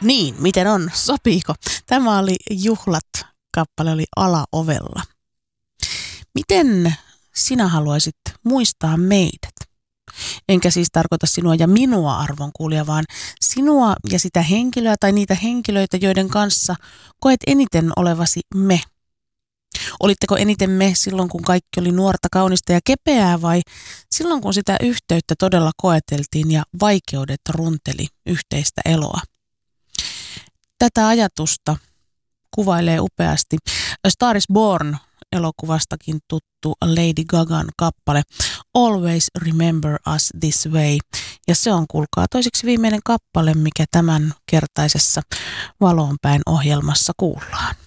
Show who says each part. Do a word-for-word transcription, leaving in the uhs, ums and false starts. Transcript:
Speaker 1: Niin, miten on? Sopiiko? Tämä oli Juhlat, kappale oli Alaovella. Miten sinä haluaisit muistaa meidät? Enkä siis tarkoita sinua ja minua, arvon kuulija, vaan sinua ja sitä henkilöä tai niitä henkilöitä, joiden kanssa koet eniten olevasi me. Olitteko eniten me silloin, kun kaikki oli nuorta, kaunista ja kepeää, vai silloin, kun sitä yhteyttä todella koeteltiin ja vaikeudet runteli yhteistä eloa? Tätä ajatusta kuvailee upeasti A Star is Born -elokuvastakin tuttu Lady Gagan kappale Always Remember Us This Way. Ja se on, kuulkaa, toiseksi viimeinen kappale, mikä tämän kertaisessa Valoonpäin ohjelmassa kuullaan.